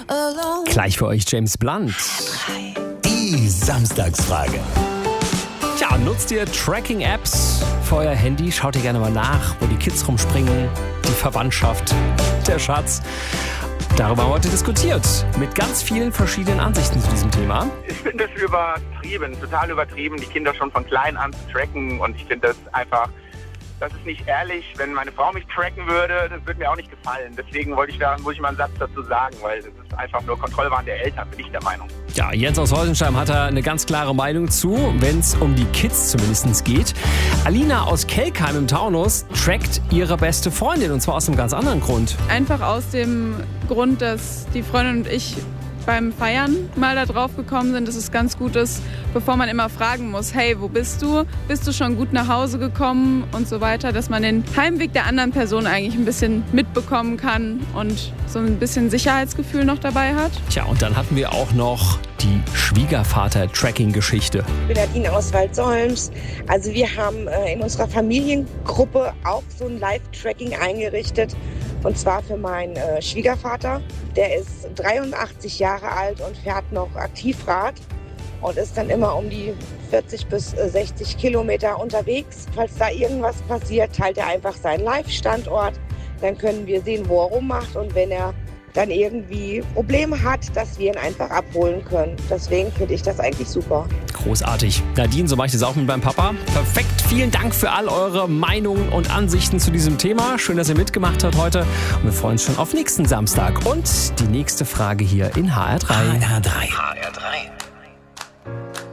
Gleich für euch James Blunt. Die Samstagsfrage. Tja, nutzt ihr Tracking-Apps für euer Handy? Schaut ihr gerne mal nach, wo die Kids rumspringen, die Verwandtschaft, der Schatz. Darüber haben wir heute diskutiert, mit ganz vielen verschiedenen Ansichten zu diesem Thema. Ich finde es übertrieben, total übertrieben, die Kinder schon von klein an zu tracken. Und ich finde das ist nicht ehrlich. Wenn meine Frau mich tracken würde, das würde mir auch nicht gefallen. Deswegen muss ich mal einen Satz dazu sagen, weil das ist einfach nur Kontrollwahn der Eltern, bin ich der Meinung. Ja, Jens aus Heusenstein hat da eine ganz klare Meinung zu, wenn es um die Kids zumindest geht. Alina aus Kelkheim im Taunus trackt ihre beste Freundin, und zwar aus einem ganz anderen Grund. Einfach aus dem Grund, dass die Freundin und ich beim Feiern mal da drauf gekommen sind, dass es ganz gut ist, bevor man immer fragen muss, hey, wo bist du? Bist du schon gut nach Hause gekommen und so weiter, dass man den Heimweg der anderen Person eigentlich ein bisschen mitbekommen kann und so ein bisschen Sicherheitsgefühl noch dabei hat. Tja, und dann hatten wir auch noch die Schwiegervater-Tracking-Geschichte. Ich bin Nadine aus Waldsolms. Also wir haben in unserer Familiengruppe auch so ein Live-Tracking eingerichtet. Und zwar für meinen Schwiegervater. Der ist 83 Jahre alt und fährt noch Aktivrad und ist dann immer um die 40 bis 60 Kilometer unterwegs. Falls da irgendwas passiert, teilt er einfach seinen Live-Standort. Dann können wir sehen, wo er rummacht, und wenn er dann irgendwie Probleme hat, dass wir ihn einfach abholen können. Deswegen finde ich das eigentlich super. Großartig. Nadine, so mache ich das auch mit meinem Papa. Perfekt. Vielen Dank für all eure Meinungen und Ansichten zu diesem Thema. Schön, dass ihr mitgemacht habt heute. Und wir freuen uns schon auf nächsten Samstag. Und die nächste Frage hier in HR3. HR3.